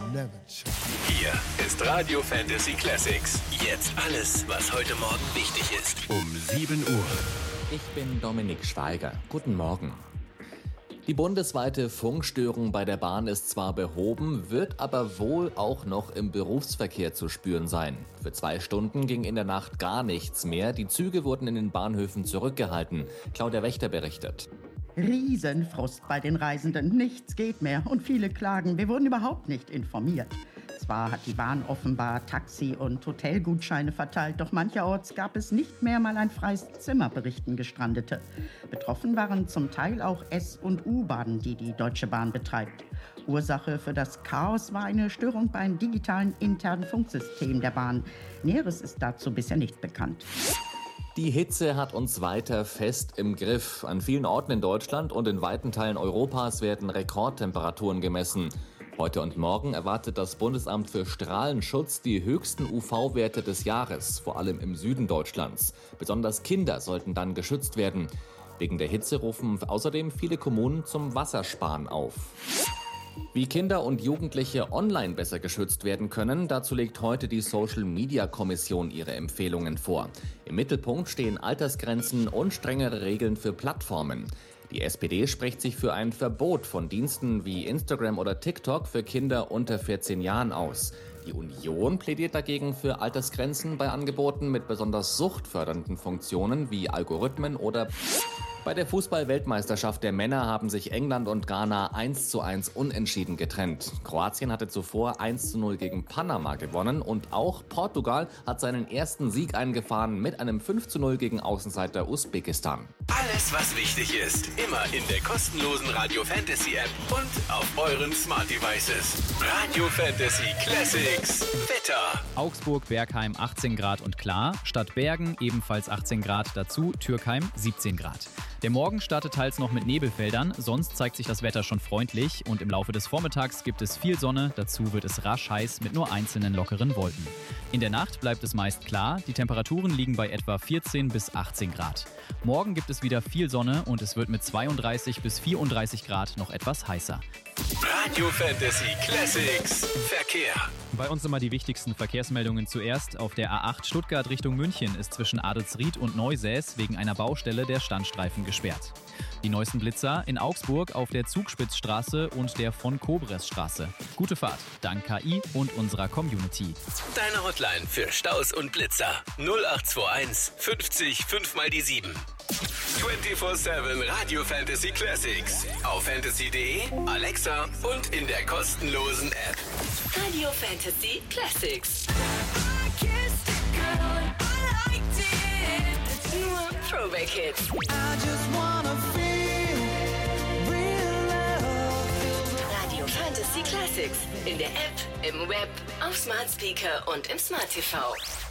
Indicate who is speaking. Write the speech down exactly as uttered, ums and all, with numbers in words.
Speaker 1: never change.
Speaker 2: Hier ist Radio Fantasy Classics. Jetzt alles, was heute Morgen wichtig ist. Um sieben Uhr.
Speaker 3: Ich bin Dominik Schweiger. Guten Morgen. Die bundesweite Funkstörung bei der Bahn ist zwar behoben, wird aber wohl auch noch im Berufsverkehr zu spüren sein. Für zwei Stunden ging in der Nacht gar nichts mehr. Die Züge wurden in den Bahnhöfen zurückgehalten. Claudia Wächter berichtet.
Speaker 4: Riesenfrust bei den Reisenden. Nichts geht mehr und viele klagen, wir wurden überhaupt nicht informiert. Zwar hat die Bahn offenbar Taxi- und Hotelgutscheine verteilt, doch mancherorts gab es nicht mehr mal ein freies Zimmer, berichten Gestrandete. Betroffen waren zum Teil auch S- und U-Bahnen, die die Deutsche Bahn betreibt. Ursache für das Chaos war eine Störung beim digitalen internen Funksystem der Bahn. Näheres ist dazu bisher nicht bekannt.
Speaker 3: Die Hitze hat uns weiter fest im Griff. An vielen Orten in Deutschland und in weiten Teilen Europas werden Rekordtemperaturen gemessen. Heute und morgen erwartet das Bundesamt für Strahlenschutz die höchsten U V-Werte des Jahres, vor allem im Süden Deutschlands. Besonders Kinder sollten dann geschützt werden. Wegen der Hitze rufen außerdem viele Kommunen zum Wassersparen auf. Wie Kinder und Jugendliche online besser geschützt werden können, dazu legt heute die Social-Media-Kommission ihre Empfehlungen vor. Im Mittelpunkt stehen Altersgrenzen und strengere Regeln für Plattformen. Die S P D spricht sich für ein Verbot von Diensten wie Instagram oder TikTok für Kinder unter vierzehn Jahren aus. Die Union plädiert dagegen für Altersgrenzen bei Angeboten mit besonders suchtfördernden Funktionen wie Algorithmen oder... Bei der Fußball-Weltmeisterschaft der Männer haben sich England und Ghana eins zu eins unentschieden getrennt. Kroatien hatte zuvor eins zu null gegen Panama gewonnen und auch Portugal hat seinen ersten Sieg eingefahren mit einem fünf zu null gegen Außenseiter Usbekistan.
Speaker 2: Alles, was wichtig ist, immer in der kostenlosen Radio Fantasy App und auf euren Smart Devices. Radio Fantasy Classics. Wetter.
Speaker 5: Augsburg, Bergheim achtzehn Grad und klar. Stadt Bergen ebenfalls achtzehn Grad, dazu Türkheim siebzehn Grad. Der Morgen startet teils noch mit Nebelfeldern, sonst zeigt sich das Wetter schon freundlich und im Laufe des Vormittags gibt es viel Sonne, dazu wird es rasch heiß mit nur einzelnen lockeren Wolken. In der Nacht bleibt es meist klar, die Temperaturen liegen bei etwa vierzehn bis achtzehn Grad. Morgen gibt es wieder viel Sonne und es wird mit zweiunddreißig bis vierunddreißig Grad noch etwas heißer.
Speaker 2: Radio Fantasy Classics. Verkehr.
Speaker 5: Bei uns immer die wichtigsten Verkehrsmeldungen zuerst. Auf der A acht Stuttgart Richtung München ist zwischen Adelsried und Neusäß wegen einer Baustelle der Standstreifen gesperrt. Die neuesten Blitzer in Augsburg auf der Zugspitzstraße und der von Kobres Straße. Gute Fahrt, dank K I und unserer Community.
Speaker 2: Deine Hotline für Staus und Blitzer. null acht zwei eins fünfzig fünf mal die sieben. vierundzwanzig sieben Radio Fantasy Classics. Auf fantasy punkt de, Alexa und in der kostenlosen App.
Speaker 6: Radio Fantasy Classics. Nur Throwback Hits. Radio Fantasy Classics. In der App, im Web, auf Smart Speaker und im Smart T V.